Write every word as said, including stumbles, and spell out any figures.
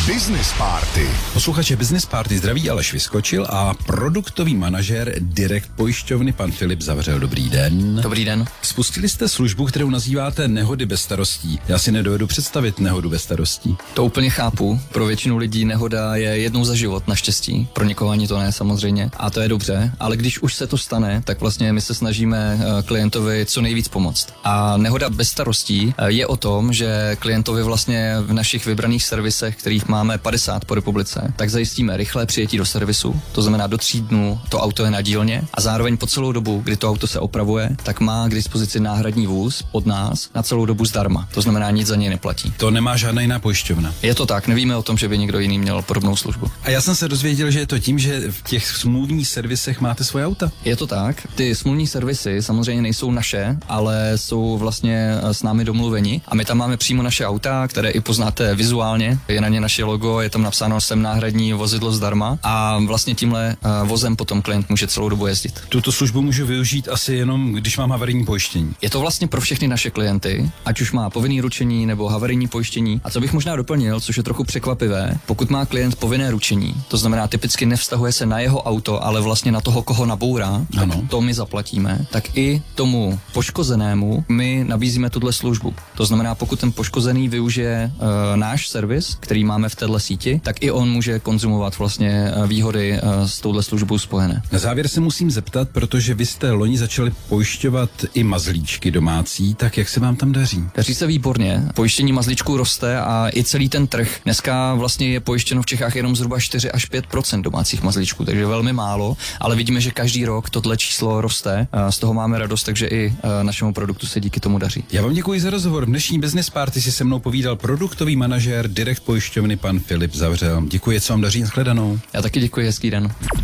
Business Party. Posluchače Business Party zdraví Aleš Vyskočil a produktový manažér Direct pojišťovny pan Filip Zavřel. Dobrý den. Dobrý den. Spustili jste službu, kterou nazýváte nehody bez starostí. Já si nedovedu představit nehodu bez starostí. To úplně chápu. Pro většinu lidí nehoda je jednou za život, naštěstí. Pro někoho ani to ne, samozřejmě. A to je dobře. Ale když už se to stane, tak vlastně my se snažíme klientovi co nejvíc pomoct. A nehoda bez starostí je o tom, že klientovi vlastně v našich vybraných servisech, kterých máme padesát po republice, tak zajistíme rychlé přijetí do servisu. To znamená, do tří dnů to auto je na dílně a zároveň po celou dobu, kdy to auto se opravuje, tak má k dispozici náhradní vůz od nás na celou dobu zdarma. To znamená, nic za něj neplatí. To nemá žádná jiná pojišťovna. Je to tak, nevíme o tom, že by někdo jiný měl podobnou službu. A já jsem se dozvěděl, že je to tím, že v těch smluvních servisech máte svoje auta. Je to tak. Ty smluvní servisy samozřejmě nejsou naše, ale jsou vlastně s námi domluveni a my tam máme přímo naše auta, které i poznáte vizuálně. Je na ně naše logo, je tam napsáno sem náhradní vozidlo zdarma a vlastně tímhle vozem potom klient může celou dobu jezdit. Tuto službu můžu využít asi jenom, když mám havarijní pojištění. Je to vlastně pro všechny naše klienty, ať už má povinný ručení nebo havarijní pojištění. A co bych možná doplnil, což je trochu překvapivé, pokud má klient povinné ručení, to znamená typicky nevztahuje se na jeho auto, ale vlastně na toho, koho nabourá, tak ano. To my zaplatíme, tak i tomu poškozenému my nabízíme tuhle službu. To znamená, pokud ten poškozený využije e, náš servis, který máme v téhle síti, tak i on může konzumovat vlastně výhody e, s touhle službou spojené. Na závěr se musím zeptat, protože vy jste loni začali pojišťovat i mazlíčky domácí, tak jak se vám tam daří? Daří se výborně. Pojištění mazlíčků roste a i celý ten trh. Dneska vlastně je pojištěno v Čechách jenom zhruba čtyři až pět procent domácích mazlíčků, takže velmi málo, ale vidíme, že každý rok tohle číslo roste. Z toho máme radost, takže i našemu produktu se díky tomu daří. Já vám děkuji za rozhovor. V dnešní Business Party si se mnou povídal produktový manažér Direct pojišťovny pan Filip Zavřel. Děkuji, co vám daří, nashledanou. Já taky děkuji, hezký den.